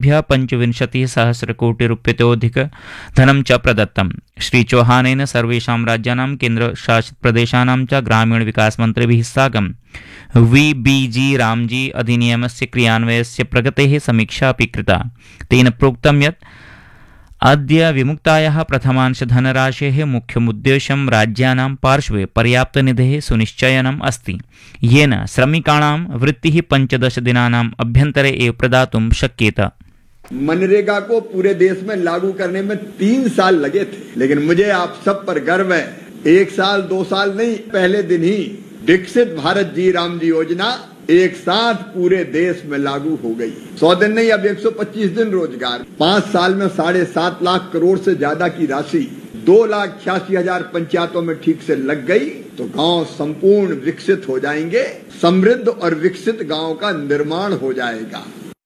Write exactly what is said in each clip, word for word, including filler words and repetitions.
राज्येभ्यः पञ्चविंशतिः सहस्रकोटिरुप्यतोऽधिक धनं च प्रदत्तम्। श्रीचौहानेन सर्वेषां राज्यानां केन्द्रशासितप्रदेशानां च ग्रामीणविकासमन्त्रिभिः साकं वी बी जी रामजी अधिनियमस्य क्रियान्वयस्य प्रगतेः समीक्षा अपि कृता। तेन प्रोक्तं यत् अद्य विमुक्तायाः प्रथमांशधनराशेः मुख्यमुद्देश्यं राज्यानां पार्श्वे पर्याप्तनिधेः सुनिश्चयनम् अस्ति, येन श्रमिकाणां वृत्तिः पञ्चदश दिनानाम् अभ्यन्तरे एव प्रदातुं शक्येत। मनरेगा को पूरे देश में लागू करने में तीन साल लगे थे, लेकिन मुझे आप सब पर गर्व है, एक साल दो साल नहीं, पहले दिन ही विकसित भारत जी राम जी योजना एक साथ पूरे देश में लागू हो गई। सौ दिन नहीं, अब एक सौ पच्चीस दिन रोजगार, पांच साल में साढ़े सात लाख करोड़ से ज्यादा की राशि दो लाख छियासी हजार पंचायतों में ठीक से लग गई, तो गांव संपूर्ण विकसित हो जाएंगे, समृद्ध और विकसित गांव का निर्माण हो जाएगा।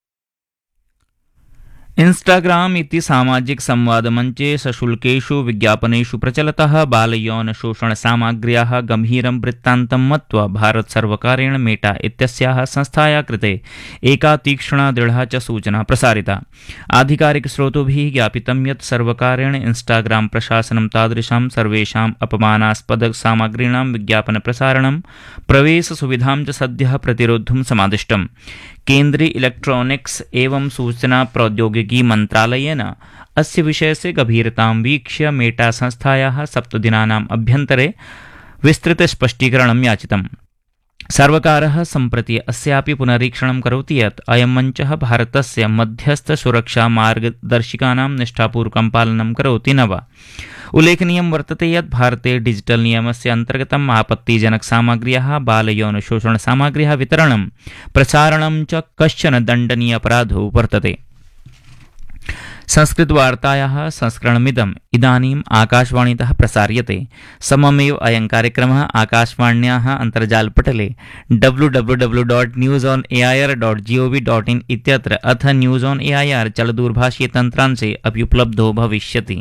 इंस्टाग्राम इति सामाजिक संवादमञ्चे सशुल्केषु विज्ञापनेषु प्रचलतः बालयौनशोषणसामग्र्याः गम्भीरं वृत्तान्तं मत्वा भारतसर्वकारेण मेटा इत्यस्याः संस्थायाः कृते एका तीक्ष्णा दृढा च सूचना प्रसारिता। आधिकारिकस्रोतोभिः ज्ञापितं यत् सर्वकारेण इंस्टाग्राम प्रशासनं तादृशां सर्वेषाम् अपमानास्पदसामग्रीणां विज्ञापनप्रसारणं प्रवेशसुविधां च सद्यः प्रतिरोद्धुं समादिष्टम्। केन्द्रीय इलेक्ट्रॉनिक्स एवं सूचना प्रौद्योगिकी मंत्रालयेन अस्य विषयस्य गभीरतां वीक्ष्य मेटा संस्थायाः सप्तदिनानाम् अभ्यन्तरे विस्तृतस्पष्टीकरणं याचितम्। सर्वकारः सम्प्रति अस्यापि पुनरीक्षणं करोति यत् अयं मञ्चः भारतस्य मध्यस्थसुरक्षामार्गदर्शिकानां निष्ठापूर्वकं पालनं करोति न वा। उल्लेखनीयं वर्तते यत् भारते डिजिटल नियमस्य अन्तर्गतम् आपत्तिजनकसामग्र्याः बालयौनशोषणसामग्र्याः वितरणं प्रसारणं च कश्चन दण्डनीय अपराधो वर्तते। संस्कृतवार्तायाः संस्करणमिदम् इदानीम् आकाशवाणीतः प्रसार्यते। सममेव अयं कार्यक्रमः आकाशवाण्याः अन्तर्जालपटले W W W dot news on A I are dot ji O V dot in इत्यत्र अथ न्यूस् आन् ए ऐ आर् चलदूरभाषीय तन्त्रांशे अपि उपलब्धो भविष्यति।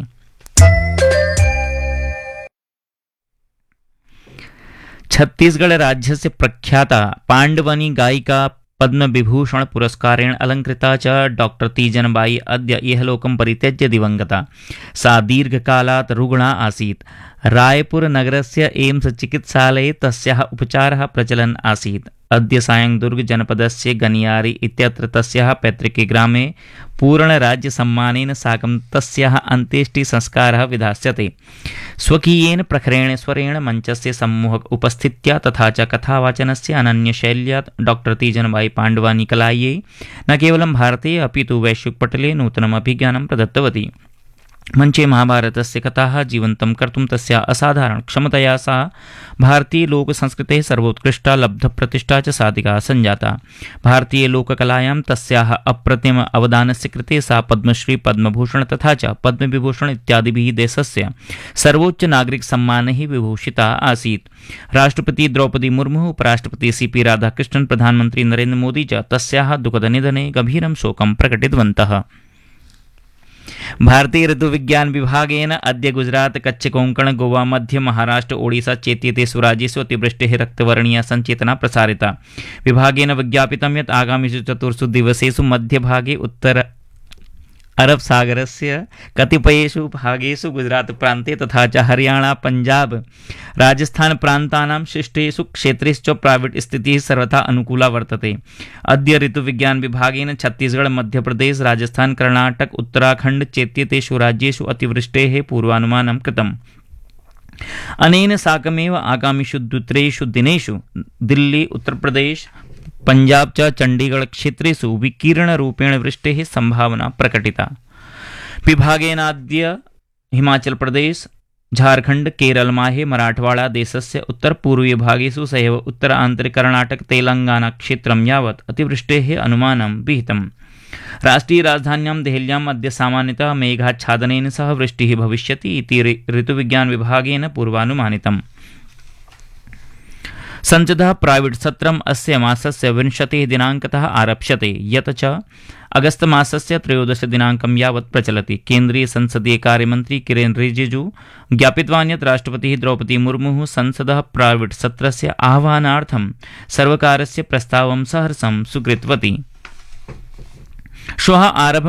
छत्तीसगढ़ राज्यस्य प्रख्याता पाण्डवनी गायिका पद्मविभूषण पुरस्कारेण अलङ्कृता च डॉक्टर तीजनबाई अद्य इहलोकं परित्यज्य दिवङ्गता। सा दीर्घकालात् रुग्णा आसीत्। रायपुर नगरस्य एम्स चिकित्सालये तस्याः उपचारः प्रचलन् आसीत्। अद्य सायं दुर्ग जनपदस्य गनियारी इत्यत्र तस्याः पैतृके ग्रामे पूर्णराज्यसम्मानेन साकं तस्याः अन्त्येष्टिसंस्कारः विधास्यते। स्वकीयेन प्रखरेण स्वरेण मञ्चस्य सम्मोहक उपस्थित्या तथा च कथावाचनस्य अनन्यशैल्या डॉक्टर तीजनबाई पाण्डवानी कलायै न केवलं भारते अपि तु वैश्विकपटले नूतनम् अभिज्ञानं प्रदत्तवती। मंचे महाभारतस्य कथाः जीवन्तं कर्तुं तस्या असाधारण क्षमतया सा भारतीयलोकसंस्कृतेः सर्वोत्कृष्टा लब्धप्रतिष्ठा च साधिका सञ्जाता। भारतीयलोककलायां तस्याः अप्रतिम अवदानस्य कृते सा पद्मश्री पद्मभूषण तथा च पद्मविभूषण इत्यादिभिः देशस्य सर्वोच्चनागरिकसम्मानैः विभूषिता आसीत्। राष्ट्रपति द्रौपदी मुर्मु, उपराष्ट्रपति सी पी राधाकृष्णन्, प्रधानमन्त्री नरेन्द्र मोदी च तस्याः दुःखदनिधने गभीरं शोकं प्रकटितवन्तः। भारतीय ऋतुविज्ञान विभागेन अद्य गुजरात, कच्छ, कोंकण, गोवा, मध्य महाराष्ट्र, ओडिशा चेत्येतेषु राज्येषु अतिवृष्टेः रक्तवर्णीया संचेतना प्रसारिता। विभागेन विज्ञापितं यत् आगामिषु चतुर्षु दिवसेषु मध्यभागे उत्तर अरब सागरस्य कतिपयेषु भागेषु गुजरात प्रान्ते तथा च हरियाणा, पंजाब, राजस्थान प्रान्तानां शिष्टेषु क्षेत्रेषु च प्राविट स्थितिः सर्वथा अनुकूला वर्तते। अद्य ऋतुविज्ञान विभागेन छत्तीसगढ़, मध्यप्रदेश, राजस्थान, कर्णाटक, उत्तराखण्ड चेत्येतेषु राज्येषु अतिवृष्टेः पूर्वानुमानं कृतम्। अनेन साकमेव आगामिषु द्वित्रेषु दिनेषु दिल्ली, उत्तर प्रदेश, पंजाब च चंडीगढ़ क्षेत्रेषु विकीर्णरूपेण वृष्टेः संभावना प्रकटिता। विभागेनाद्य हिमाचल प्रदेश, झारखंड, केरल, माहे, मराठवाड़ा देशस्य उत्तरपूर्वीय भागेषु सहैव उत्तर आंतरिक कर्णाटक, तेलंगाना क्षेत्रं यावत् अतिवृष्टेः अनुमानं विहितम्। राष्ट्रीय राजधान्यां देहल्याम् अद्य सामान्यतः मेघाच्छादनेन सह वृष्टिः भविष्यति इति ऋतुविज्ञान विभागेन पूर्वानुमानितम्। संसदः प्राइवेट सत्रम् अस्य मासस्य विंशतिः दिनाङ्कतः आरप्स्यते, यत् च अगस्त मासस्य त्रयोदश दिनाङ्कं यावत् प्रचलति। केन्द्रीय संसदीय कार्यमन्त्री किरेन रिजिजू ज्ञापितवान् यत् राष्ट्रपतिः द्रौपदी मुर्मुः संसदः प्राइवेट सत्रस्य आह्वानार्थं सर्वकारस्य प्रस्तावं सहर्षं स्वीकृतवती। श्वः आरभ